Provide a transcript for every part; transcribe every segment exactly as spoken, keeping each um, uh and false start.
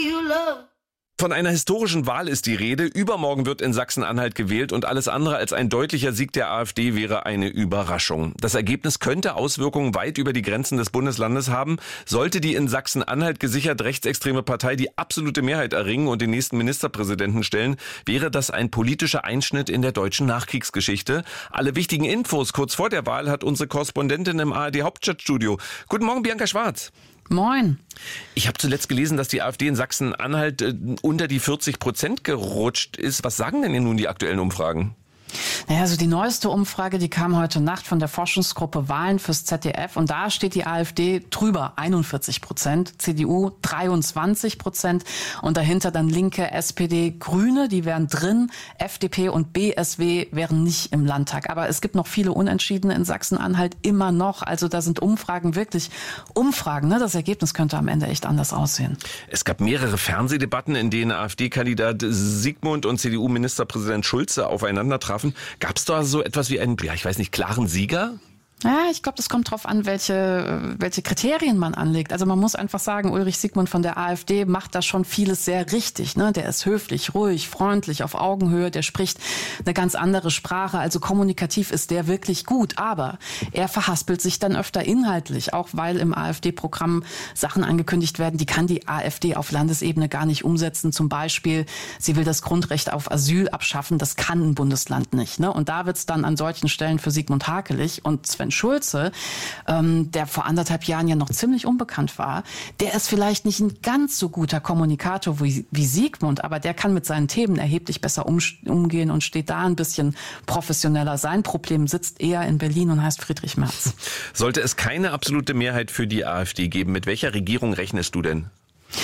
you love. Von einer historischen Wahl ist die Rede. Übermorgen wird in Sachsen-Anhalt gewählt und alles andere als ein deutlicher Sieg der AfD wäre eine Überraschung. Das Ergebnis könnte Auswirkungen weit über die Grenzen des Bundeslandes haben. Sollte die in Sachsen-Anhalt gesichert rechtsextreme Partei die absolute Mehrheit erringen und den nächsten Ministerpräsidenten stellen, wäre das ein politischer Einschnitt in der deutschen Nachkriegsgeschichte. Alle wichtigen Infos kurz vor der Wahl hat unsere Korrespondentin im A R D Hauptstadtstudio. Guten Morgen, Bianca Schwarz. Moin. Ich habe zuletzt gelesen, dass die AfD in Sachsen-Anhalt äh, unter die vierzig Prozent gerutscht ist. Was sagen denn nun die aktuellen Umfragen? Naja, also die neueste Umfrage, die kam heute Nacht von der Forschungsgruppe Wahlen fürs Z D F. Und da steht die AfD drüber, einundvierzig Prozent, C D U dreiundzwanzig Prozent und dahinter dann Linke, S P D, Grüne, die wären drin, F D P und B S W wären nicht im Landtag. Aber es gibt noch viele Unentschiedene in Sachsen-Anhalt, immer noch. Also da sind Umfragen wirklich Umfragen. Ne? Das Ergebnis könnte am Ende echt anders aussehen. Es gab mehrere Fernsehdebatten, in denen AfD-Kandidat Sigmund und C D U-Ministerpräsident Schulze aufeinander trafen. Gab es da so etwas wie einen, ja, ich weiß nicht, klaren Sieger? Ja, ich glaube, das kommt drauf an, welche, welche Kriterien man anlegt. Also man muss einfach sagen, Ulrich Sigmund von der AfD macht da schon vieles sehr richtig. Ne? Der ist höflich, ruhig, freundlich, auf Augenhöhe, der spricht eine ganz andere Sprache. Also kommunikativ ist der wirklich gut. Aber er verhaspelt sich dann öfter inhaltlich, auch weil im AfD-Programm Sachen angekündigt werden, die kann die AfD auf Landesebene gar nicht umsetzen. Zum Beispiel, sie will das Grundrecht auf Asyl abschaffen. Das kann ein Bundesland nicht. Ne? Und da wird's dann an solchen Stellen für Sigmund hakelig. Und Sven Schulze, ähm, der vor anderthalb Jahren ja noch ziemlich unbekannt war, der ist vielleicht nicht ein ganz so guter Kommunikator wie, wie Sigmund, aber der kann mit seinen Themen erheblich besser um, umgehen und steht da ein bisschen professioneller. Sein Problem sitzt eher in Berlin und heißt Friedrich Merz. Sollte es keine absolute Mehrheit für die AfD geben, mit welcher Regierung rechnest du denn?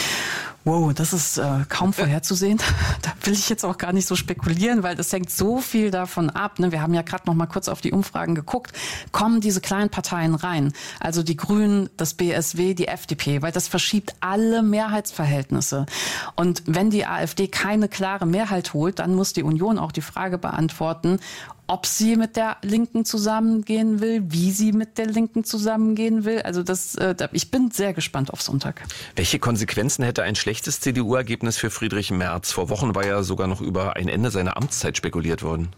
Wow, das ist äh, kaum vorherzusehen. Da will ich jetzt auch gar nicht so spekulieren, weil das hängt so viel davon ab. Ne? Wir haben ja gerade noch mal kurz auf die Umfragen geguckt. Kommen diese kleinen Parteien rein? Also die Grünen, das B S W, die F D P, weil das verschiebt alle Mehrheitsverhältnisse. Und wenn die AfD keine klare Mehrheit holt, dann muss die Union auch die Frage beantworten, ob sie mit der Linken zusammengehen will, wie sie mit der Linken zusammengehen will. Also das, äh, ich bin sehr gespannt auf Sonntag. Welche Konsequenzen hätte ein schlechtes C D U-Ergebnis für Friedrich Merz? Vor Wochen war ja sogar noch über ein Ende seiner Amtszeit spekuliert worden.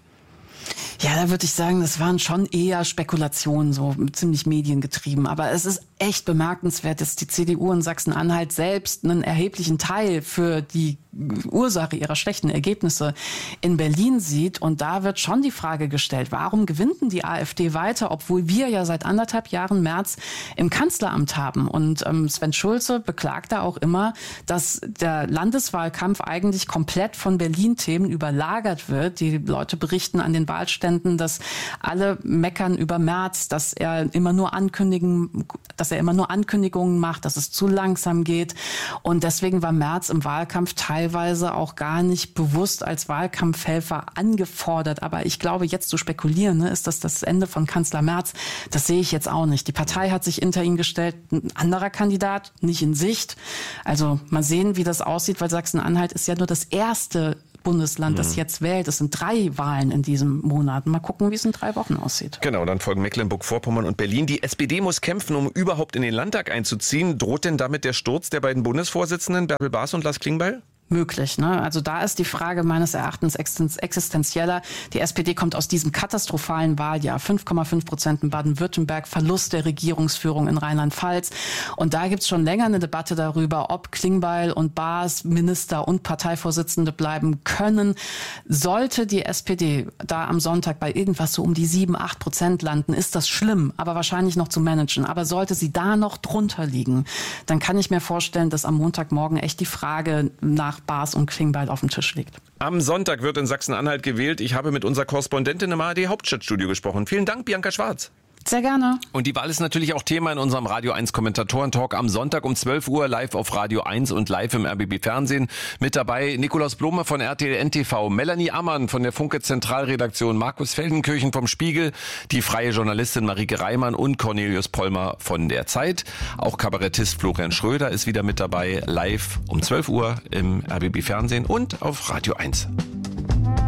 Ja, da würde ich sagen, das waren schon eher Spekulationen, so ziemlich mediengetrieben. Aber es ist echt bemerkenswert, dass die C D U in Sachsen-Anhalt selbst einen erheblichen Teil für die Ursache ihrer schlechten Ergebnisse in Berlin sieht. Und da wird schon die Frage gestellt, warum gewinnt denn die AfD weiter, obwohl wir ja seit anderthalb Jahren Merz im Kanzleramt haben. Und ähm, Sven Schulze beklagt da auch immer, dass der Landeswahlkampf eigentlich komplett von Berlin-Themen überlagert wird. Die Leute berichten an den Wahlständen, dass alle meckern über Merz, dass er immer nur ankündigen, dass er immer nur Ankündigungen macht, dass es zu langsam geht. Und deswegen war Merz im Wahlkampf teilweise auch gar nicht bewusst als Wahlkampfhelfer angefordert. Aber ich glaube, jetzt zu spekulieren, ne, ist das das Ende von Kanzler Merz? Das sehe ich jetzt auch nicht. Die Partei hat sich hinter ihn gestellt, ein anderer Kandidat, nicht in Sicht. Also mal sehen, wie das aussieht, weil Sachsen-Anhalt ist ja nur das erste Bundesland, das jetzt wählt. Es sind drei Wahlen in diesem Monat. Mal gucken, wie es in drei Wochen aussieht. Genau, dann folgen Mecklenburg-Vorpommern und Berlin. Die S P D muss kämpfen, um überhaupt in den Landtag einzuziehen. Droht denn damit der Sturz der beiden Bundesvorsitzenden, Bärbel Baas und Lars Klingbeil? Möglich, ne? Also da ist die Frage meines Erachtens existenzieller. Die S P D kommt aus diesem katastrophalen Wahljahr. fünf Komma fünf Prozent in Baden-Württemberg, Verlust der Regierungsführung in Rheinland-Pfalz. Und da gibt's schon länger eine Debatte darüber, ob Klingbeil und Baas Minister und Parteivorsitzende bleiben können. Sollte die S P D da am Sonntag bei irgendwas so um die sieben, acht Prozent landen, ist das schlimm, aber wahrscheinlich noch zu managen. Aber sollte sie da noch drunter liegen, dann kann ich mir vorstellen, dass am Montagmorgen echt die Frage nach Baas und Klingbeil auf dem Tisch liegt. Am Sonntag wird in Sachsen-Anhalt gewählt. Ich habe mit unserer Korrespondentin im A R D Hauptstadtstudio gesprochen. Vielen Dank, Bianca Schwarz. Sehr gerne. Und die Wahl ist natürlich auch Thema in unserem Radio eins Kommentatoren-Talk am Sonntag um zwölf Uhr live auf Radio eins und live im R B B Fernsehen. Mit dabei Nikolaus Blome von R T L N T V, Melanie Ammann von der Funke Zentralredaktion, Markus Feldenkirchen vom Spiegel, die freie Journalistin Marike Reimann und Cornelius Pollmer von der Zeit. Auch Kabarettist Florian Schröder ist wieder mit dabei, live um zwölf Uhr im R B B Fernsehen und auf Radio eins.